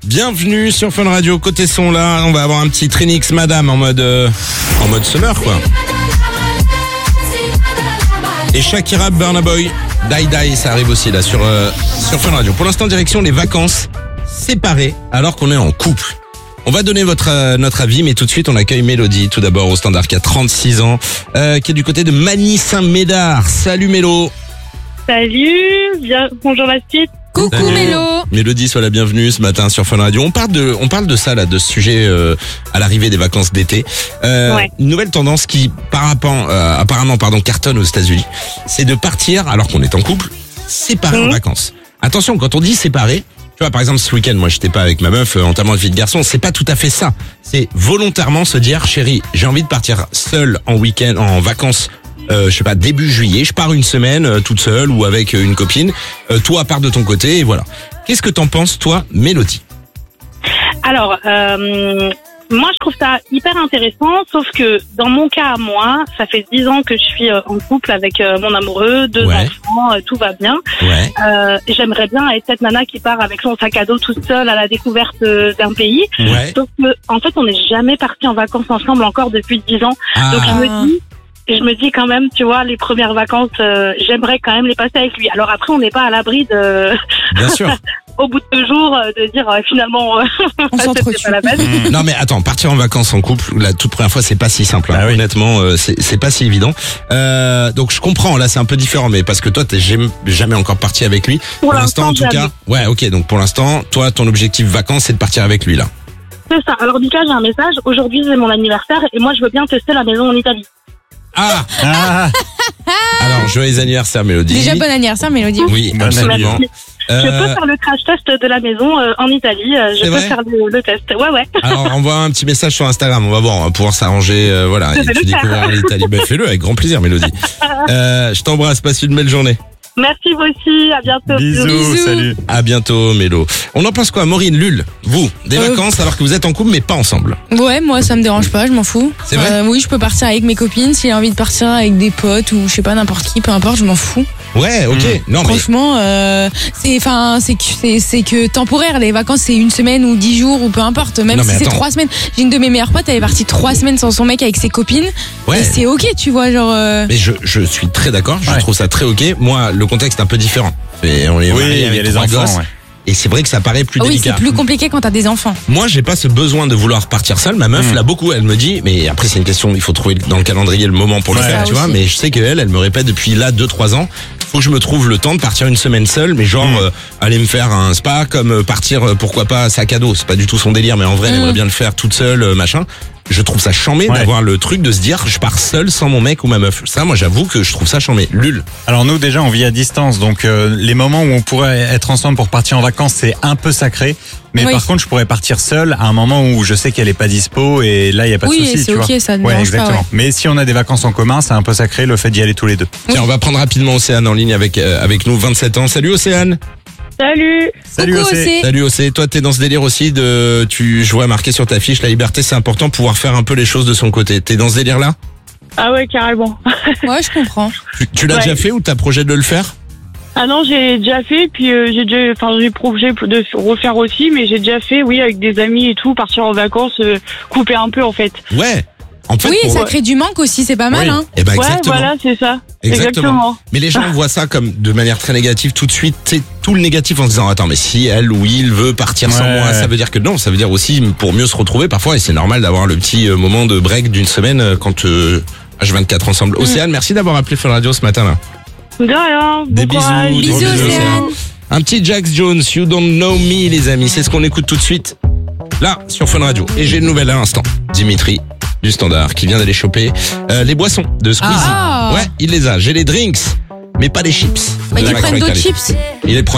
Bienvenue sur Fun Radio. Côté son là, on va avoir un petit Trinix Madame en mode summer quoi. Et Shakira, Burna Boy, Die Die, ça arrive aussi là sur Fun Radio. Pour l'instant, direction les vacances séparées alors qu'on est en couple. On va donner notre avis, mais tout de suite on accueille Mélodie, tout d'abord au standard, qui a 36 ans, qui est du côté de Magny-Saint-Médard. Salut Mélo. Salut, bonjour la suite. Coucou Salut. Mélo. Mélodie, sois la bienvenue ce matin sur Fun Radio. On parle de ça là, de ce sujet à l'arrivée des vacances d'été. Ouais. Une nouvelle tendance qui apparemment cartonne aux États-Unis, c'est de partir alors qu'on est en couple, séparés en vacances. Attention, quand on dit séparés, tu vois, par exemple, ce week-end, moi, j'étais pas avec ma meuf, entamant une vie de garçon. C'est pas tout à fait ça. C'est volontairement se dire, chérie, j'ai envie de partir seule en week-end, en vacances, je sais pas, début juillet. Je pars une semaine, toute seule ou avec une copine. Toi, pars de ton côté et voilà. Qu'est-ce que t'en penses, toi, Mélodie? Alors, moi je trouve ça hyper intéressant, sauf que dans mon cas à moi, ça fait 10 ans que je suis en couple avec mon amoureux, 2 enfants, tout va bien. Ouais. J'aimerais bien être cette nana qui part avec son sac à dos toute seule à la découverte d'un pays. Ouais. Sauf que, en fait, on n'est jamais partis en vacances ensemble encore depuis 10 ans. Ah. Donc je me dis quand même, tu vois, les premières vacances, j'aimerais quand même les passer avec lui. Alors après, on n'est pas à l'abri de, Bien sûr. au bout de 2 jours, de dire finalement, On s'entretue. c'est pas la peine. Non mais attends, partir en vacances en couple, la toute première fois, c'est pas si simple. Hein. Ah oui. Honnêtement, c'est pas si évident. Donc je comprends, là c'est un peu différent, mais parce que toi t'es jamais encore parti avec lui. Pour l'instant, en tout jamais. cas. Ouais, ok. Donc pour l'instant, toi, ton objectif vacances, c'est de partir avec lui là. C'est ça. Alors Lucas, j'ai un message. Aujourd'hui, c'est mon anniversaire et moi, je veux bien tester la maison en Italie. Ah. Ah, Alors joyeux anniversaire, Mélodie. Déjà bon anniversaire Mélodie. Oui, Bon absolument. Merci. Je peux faire le crash test de la maison en Italie. Je C'est peux vrai faire le test. Ouais. Alors envoie un petit message sur Instagram, on va voir, on va pouvoir s'arranger, voilà, Je et vais tu le faire. découvriras l'Italie. Ben fais-le avec grand plaisir, Mélodie. Je t'embrasse, passe une belle journée. Merci vous aussi. À bientôt. bisous, Bisous. salut. À bientôt, Mélo. On en pense quoi, Maureen, Lul? Vous, des vacances alors que vous êtes en couple mais pas ensemble. Ouais, moi ça me dérange pas, je m'en fous. C'est vrai Oui, je peux partir avec mes copines, s'il a envie de partir avec des potes ou je sais pas n'importe qui, peu importe, je m'en fous. Ouais, ok. Non mais Franchement, c'est que temporaire. Les vacances c'est une semaine ou 10 jours ou peu importe. Même Non, si mais c'est attends. 3 semaines. J'ai une de mes meilleures potes, elle est partie 3 semaines sans son mec avec ses copines. ouais. Et c'est ok, tu vois, genre. Mais je suis très d'accord, je Ouais. trouve ça très ok. Moi, le contexte est un peu différent. Et on est Oui, mariés il y avec a les 3 enfants, gosses, ouais. et c'est vrai que ça paraît plus Oui, délicat. c'est plus compliqué quand t'as des enfants. Moi, j'ai pas ce besoin de vouloir partir seul. Ma meuf l'a beaucoup. Elle me dit, mais après c'est une question, il faut trouver dans le calendrier le moment pour le Ouais. faire, Ça tu vois. aussi. Mais je sais qu'elle me répète depuis là 2-3 ans, faut que je me trouve le temps de partir une semaine seule, mais genre aller me faire un spa, comme partir, pourquoi pas sac à dos. C'est pas du tout son délire, mais en vrai, elle aimerait bien le faire toute seule, machin. Je trouve ça chambé Ouais. d'avoir le truc de se dire, je pars seul sans mon mec ou ma meuf. Ça, moi, j'avoue que je trouve ça chambé. Lul. Alors nous déjà on vit à distance, donc les moments où on pourrait être ensemble pour partir en vacances c'est un peu sacré. Mais Oui. par contre je pourrais partir seul à un moment où je sais qu'elle est pas dispo et là il y a pas de Oui, souci. c'est tu vois. ok, ça ne Ouais, dérange pas. exactement. Ouais. Mais si on a des vacances en commun, c'est un peu sacré le fait d'y aller tous les deux. Tiens, on va prendre rapidement Océane en ligne avec nous, 27 ans. Salut Océane. Salut. Salut Coucou, Océ. Océ. Salut Océ, toi t'es dans ce délire aussi je vois marqué sur ta fiche, la liberté c'est important, pouvoir faire un peu les choses de son côté. T'es dans ce délire là? Ah ouais, carrément. Ouais, je comprends. Tu l'as Ouais. déjà fait ou t'as projet de le faire? Ah non, j'ai déjà fait, puis j'ai projet de refaire aussi, mais j'ai déjà fait, oui, avec des amis et tout, partir en vacances, couper un peu en fait. Ouais. En fait, Oui, pour- ça crée du manque aussi, c'est pas mal, Oui. hein. Eh ben, Ouais, exactement. voilà, c'est ça. Exactement. Mais les gens voient ça comme de manière très négative tout de suite, c'est tout le négatif en se disant attends mais si elle ou il veut partir sans Ouais. moi, ça veut dire que non, ça veut dire aussi pour mieux se retrouver parfois et c'est normal d'avoir le petit moment de break d'une semaine quand H24 ensemble. Océane, merci d'avoir appelé Fun Radio ce matin là. De rien. Des bon courage. bisous. Bisous, bisous, Océane. Un petit Jax Jones, You Don't Know Me les amis, c'est ce qu'on écoute tout de suite là sur Fun Radio. Et j'ai une nouvelle à l'instant, Dimitri du Standard qui vient d'aller choper les boissons de Squeezie. Ah. Ouais, il les a. J'ai les drinks, mais pas les chips. Bah, De qu'ils la prennent McFly d'autres Cali. chips. Il les prend